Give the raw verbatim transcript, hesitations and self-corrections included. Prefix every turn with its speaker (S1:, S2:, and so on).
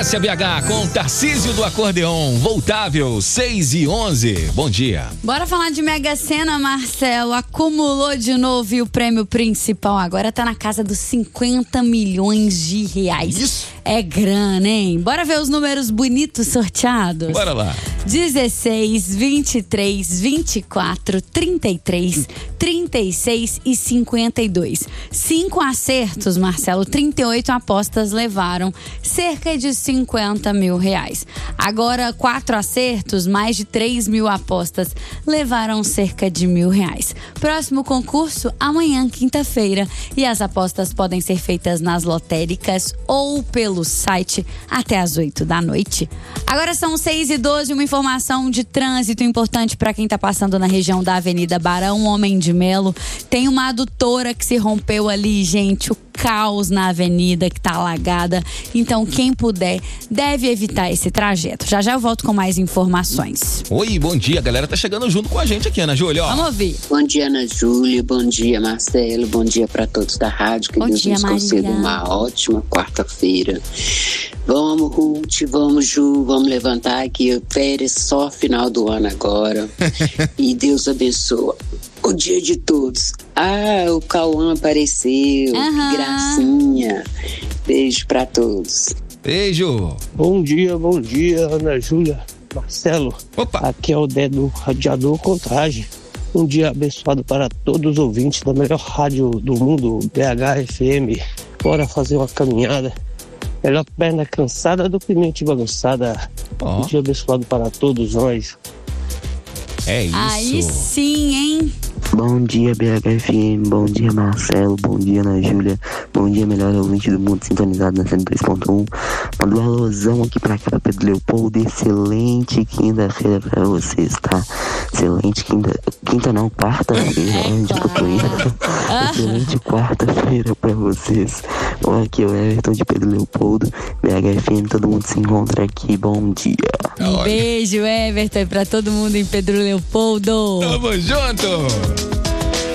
S1: Notícia B H com Tarcísio do Acordeon, Voltável, seis e onze. Bom dia.
S2: Bora falar de Mega Sena, Marcelo. Acumulou de novo e o prêmio principal agora tá na casa dos cinquenta milhões de reais.
S1: Isso.
S2: É grana, hein? Bora ver os números bonitos sorteados?
S1: Bora lá.
S2: dezesseis, vinte e três, vinte e quatro, trinta e três, trinta e seis e cinquenta e dois. Cinco acertos, Marcelo. trinta e oito apostas levaram cerca de cinquenta mil reais. Agora, quatro acertos, mais de três mil apostas levaram cerca de mil reais. Próximo concurso, amanhã, quinta-feira. E as apostas podem ser feitas nas lotéricas ou pelo site até às oito da noite. Agora são seis e doze, uma informação de trânsito importante para quem está passando na região da Avenida Barão Homem de Melo. Tem uma adutora que se rompeu ali, gente. O caos na avenida que tá alagada. Então, quem puder, deve evitar esse trajeto. Já já eu volto com mais informações.
S1: Oi, bom dia. A galera tá chegando junto com a gente aqui, Ana Júlia. Ó.
S2: Vamos ouvir.
S3: Bom dia, Ana Júlia. Bom dia, Marcelo. Bom dia para todos da rádio. Que
S2: bom
S3: Deus
S2: dia,
S3: nos conceda uma ótima quarta-feira. Vamos, Ruth, vamos, Ju, vamos levantar aqui. Férias só final do ano agora. E Deus abençoa o dia de todos. Ah, o Cauã apareceu.
S2: Uhum.
S3: Que gracinha. Beijo pra todos.
S1: Beijo.
S4: Bom dia, bom dia, Ana Júlia, Marcelo.
S1: Opa.
S4: Aqui é o Dé do Radiador Contagem. Um dia abençoado para todos os ouvintes da melhor rádio do mundo, B H F M. Bora fazer uma caminhada. Melhor perna cansada do que mente bagunçada.
S1: Oh.
S4: Um dia abençoado para todos nós.
S1: É isso.
S2: Aí sim, hein?
S5: Bom dia, B H F M, bom dia, Marcelo, bom dia, Ana Júlia, bom dia, melhor ouvinte do mundo sintonizado na cento e dois ponto um. Manda um alôzão aqui pra cá, pra Pedro Leopoldo. Excelente quinta-feira pra vocês, tá? Excelente quinta, quinta não, quarta-feira,
S2: É,
S5: onde que eu tô indo? Excelente quarta-feira pra vocês. Bom, aqui é o Everton de Pedro Leopoldo, B H F M, todo mundo se encontra aqui, bom dia.
S2: Um beijo, Everton, pra todo mundo em Pedro Leopoldo.
S1: Tamo junto.